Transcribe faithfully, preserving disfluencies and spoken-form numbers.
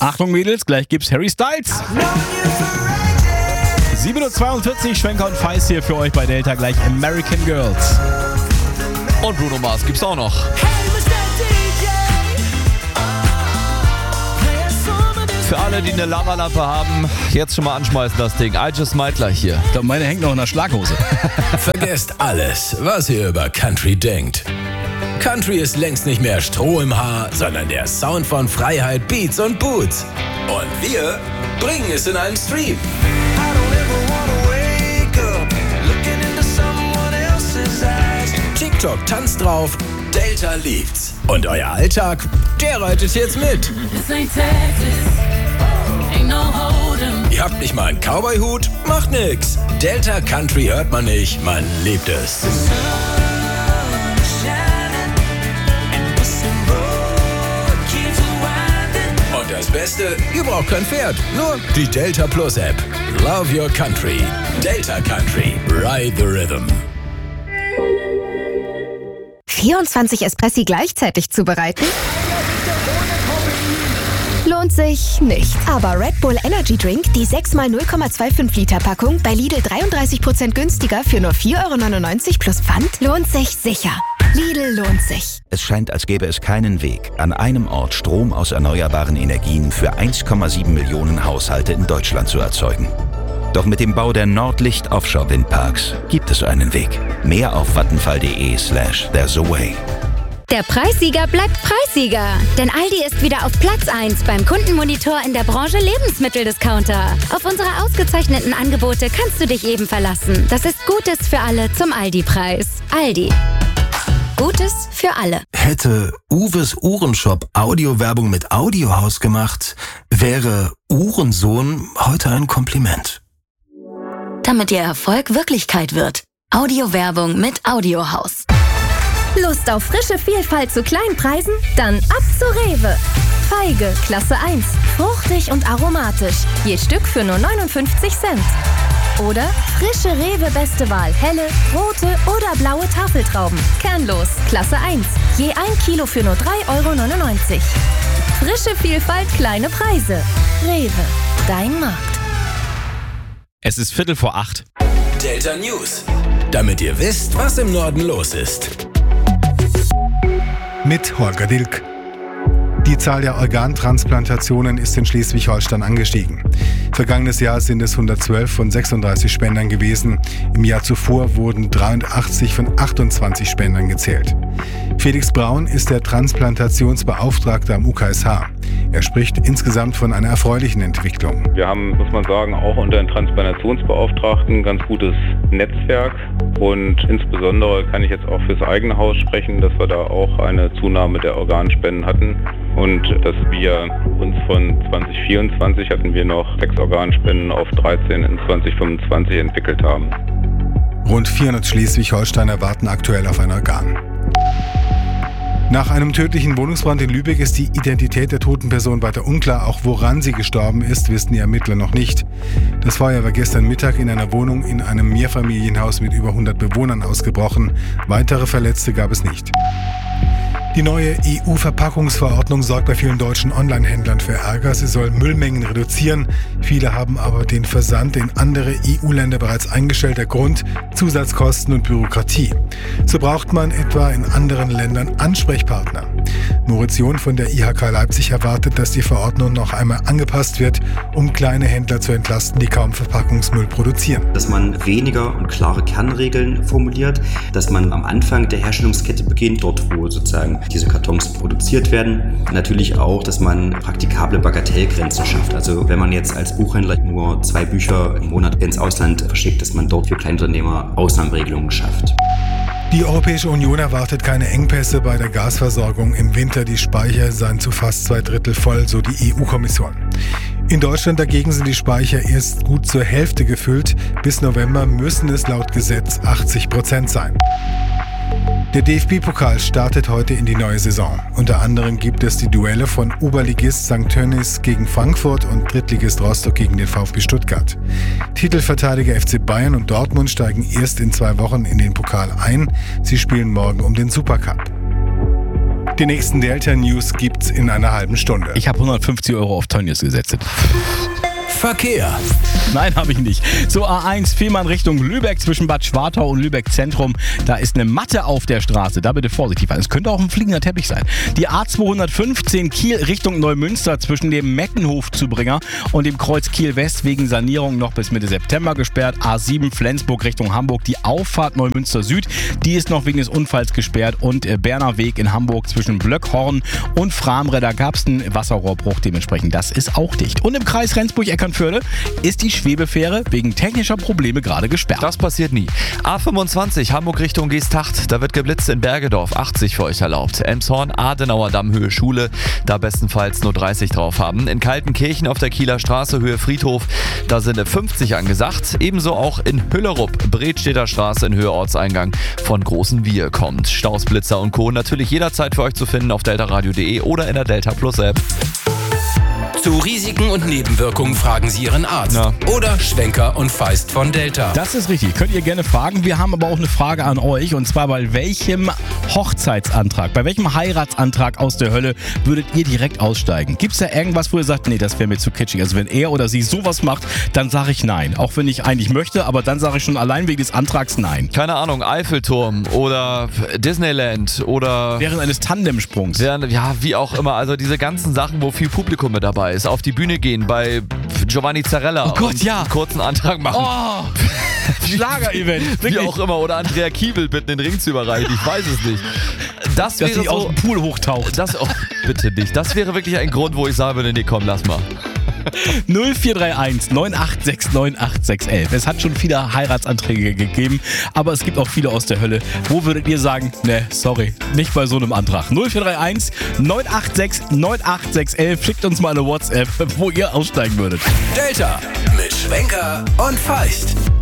Achtung Mädels, gleich gibt's Harry Styles. sieben Uhr zweiundvierzig, Schwenker und Feist hier für euch bei Delta, gleich American Girls. Und Bruno Mars gibt's auch noch. Für alle, die eine Lavalampe haben, jetzt schon mal anschmeißen das Ding. I Just Might gleich hier. Ich glaube, meine hängt noch in der Schlaghose. Vergesst alles, was ihr über Country denkt. Country ist längst nicht mehr Stroh im Haar, sondern der Sound von Freiheit, Beats und Boots. Und wir bringen es in einen Stream. TikTok tanzt drauf, Delta liebt's. Und euer Alltag, der reitet jetzt mit. Ihr habt nicht mal einen Cowboy-Hut? Macht nix. Delta Country hört man nicht, man liebt es. Und das Beste, ihr braucht kein Pferd, nur die Delta Plus App. Love your country. Delta Country. Ride the rhythm. vierundzwanzig Espressi gleichzeitig zubereiten? Lohnt sich nicht. Aber Red Bull Energy Drink, die sechs mal null Komma fünfundzwanzig Liter Packung, bei Lidl dreiunddreißig Prozent günstiger für nur vier Euro neunundneunzig plus Pfand, lohnt sich sicher. Lidl lohnt sich. Es scheint, als gäbe es keinen Weg, an einem Ort Strom aus erneuerbaren Energien für eins Komma sieben Millionen Haushalte in Deutschland zu erzeugen. Doch mit dem Bau der Nordlicht Offshore Windparks gibt es einen Weg. Mehr auf vattenfall.de slash there's a way. Der Preissieger bleibt Preissieger. Denn Aldi ist wieder auf Platz eins beim Kundenmonitor in der Branche Lebensmitteldiscounter. Auf unsere ausgezeichneten Angebote kannst du dich eben verlassen. Das ist Gutes für alle zum Aldi-Preis. Aldi. Gutes für alle. Hätte Uwes Uhrenshop Audiowerbung mit Audiohaus gemacht, wäre Uhrensohn heute ein Kompliment. Damit Ihr Erfolg Wirklichkeit wird. Audiowerbung mit Audiohaus. Lust auf frische Vielfalt zu kleinen Preisen? Dann ab zu Rewe. Feige, Klasse eins. Fruchtig und aromatisch. Je Stück für nur neunundfünfzig Cent. Oder frische Rewe Beste Wahl. Helle, rote oder blaue Tafeltrauben. Kernlos, Klasse eins. Je ein Kilo für nur drei Euro neunundneunzig. Frische Vielfalt, kleine Preise. Rewe, dein Markt. Es ist Viertel vor acht. Delta News. Damit ihr wisst, was im Norden los ist. Mit Holger Dilk. Die Zahl der Organtransplantationen ist in Schleswig-Holstein angestiegen. Vergangenes Jahr sind es hundertzwölf von sechsunddreißig Spendern gewesen. Im Jahr zuvor wurden dreiundachtzig von achtundzwanzig Spendern gezählt. Felix Braun ist der Transplantationsbeauftragte am U K S H. Er spricht insgesamt von einer erfreulichen Entwicklung. Wir haben, muss man sagen, auch unter den Transplantationsbeauftragten ein ganz gutes Netzwerk. Und insbesondere kann ich jetzt auch fürs eigene Haus sprechen, dass wir da auch eine Zunahme der Organspenden hatten. Und dass wir uns von zwanzig vierundzwanzig hatten wir noch sechs Organspenden auf dreizehn in zwanzig fünfundzwanzig entwickelt haben. Rund vierhundert Schleswig-Holsteiner warten aktuell auf ein Organ. Nach einem tödlichen Wohnungsbrand in Lübeck ist die Identität der toten Person weiter unklar. Auch woran sie gestorben ist, wissen die Ermittler noch nicht. Das Feuer war gestern Mittag in einer Wohnung in einem Mehrfamilienhaus mit über hundert Bewohnern ausgebrochen. Weitere Verletzte gab es nicht. Die neue E U-Verpackungsverordnung sorgt bei vielen deutschen Online-Händlern für Ärger. Sie soll Müllmengen reduzieren. Viele haben aber den Versand in andere E U-Länder bereits eingestellt. Der Grund: Zusatzkosten und Bürokratie. So braucht man etwa in anderen Ländern Ansprechpartner. Moritz John von der I H K Leipzig erwartet, dass die Verordnung noch einmal angepasst wird, um kleine Händler zu entlasten, die kaum Verpackungsmüll produzieren. Dass man weniger und klare Kernregeln formuliert, dass man am Anfang der Herstellungskette beginnt, dort wo sozusagen diese Kartons produziert werden. Natürlich auch, dass man praktikable Bagatellgrenzen schafft. Also wenn man jetzt als Buchhändler nur zwei Bücher im Monat ins Ausland verschickt, dass man dort für Kleinunternehmer Ausnahmeregelungen schafft. Die Europäische Union erwartet keine Engpässe bei der Gasversorgung im Winter. Die Speicher seien zu fast zwei Drittel voll, so die E U-Kommission. In Deutschland dagegen sind die Speicher erst gut zur Hälfte gefüllt. Bis November müssen es laut Gesetz achtzig Prozent sein. Der D F B-Pokal startet heute in die neue Saison. Unter anderem gibt es die Duelle von Oberligist Sankt Tönnies gegen Frankfurt und Drittligist Rostock gegen den VfB Stuttgart. Titelverteidiger F C Bayern und Dortmund steigen erst in zwei Wochen in den Pokal ein. Sie spielen morgen um den Supercup. Die nächsten Delta-News gibt's in einer halben Stunde. Ich habe hundertfünfzig Euro auf Tönnies gesetzt. Verkehr. Nein, habe ich nicht. So, A eins, Fehmarn Richtung Lübeck zwischen Bad Schwartau und Lübeck Zentrum. Da ist eine Matte auf der Straße. Da bitte vorsichtig sein. Es könnte auch ein fliegender Teppich sein. Die A zweihundertfünfzehn Kiel Richtung Neumünster zwischen dem Meckenhof-Zubringer und dem Kreuz Kiel West wegen Sanierung noch bis Mitte September gesperrt. A sieben Flensburg Richtung Hamburg. Die Auffahrt Neumünster Süd, die ist noch wegen des Unfalls gesperrt. Und äh, Berner Weg in Hamburg zwischen Blöckhorn und Framre. Da gab es einen Wasserrohrbruch. Dementsprechend, das ist auch dicht. Und im Kreis Rendsburg-Eckernförde ist die Schwebefähre wegen technischer Probleme gerade gesperrt. Das passiert nie. A fünfundzwanzig, Hamburg Richtung Geesthacht. Da wird geblitzt in Bergedorf. achtzig für euch erlaubt. Elmshorn, Adenauer Damm, Höhe Schule. Da bestenfalls nur dreißig drauf haben. In Kaltenkirchen auf der Kieler Straße, Höhe Friedhof. Da sind fünfzig angesagt. Ebenso auch in Hüllerup, Bredstedter Straße in Höhe Ortseingang von Großen Wier kommt. Staus, Blitzer und Co. natürlich jederzeit für euch zu finden auf deltaradio punkt de oder in der Delta Plus App. Zu Risiken und Nebenwirkungen fragen Sie Ihren Arzt. Ja. Oder Schwenker und Feist von Delta. Das ist richtig. Könnt ihr gerne fragen. Wir haben aber auch eine Frage an euch. Und zwar bei welchem Hochzeitsantrag, bei welchem Heiratsantrag aus der Hölle würdet ihr direkt aussteigen? Gibt es da irgendwas, wo ihr sagt, nee, das wäre mir zu kitschig? Also wenn er oder sie sowas macht, dann sage ich nein. Auch wenn ich eigentlich möchte, aber dann sage ich schon allein wegen des Antrags nein. Keine Ahnung, Eiffelturm oder Disneyland oder... Während eines Tandemsprungs. Während, ja, wie auch immer. Also diese ganzen Sachen, wo viel Publikum mit dabei ist. Auf die Bühne gehen bei Giovanni Zarella. Oh Gott, und ja. einen kurzen Antrag machen. Oh, Schlager-Event. Wie auch immer. Oder Andrea Kiewel bitten, den Ring zu überreichen. Ich weiß es nicht. Das Dass wäre sie so, aus dem Pool hochtaucht. Das, oh, bitte nicht. Das wäre wirklich ein Grund, wo ich sagen würde, nee, komm, lass mal. null vier drei eins neun acht sechs neun acht sechs eins. Es hat schon viele Heiratsanträge gegeben, aber es gibt auch viele aus der Hölle. Wo würdet ihr sagen, ne, sorry, nicht bei so einem Antrag? null vier drei eins neun acht sechs neun acht sechs eins. Schickt uns mal eine WhatsApp, wo ihr aussteigen würdet. Delta mit Schwenker und Feist.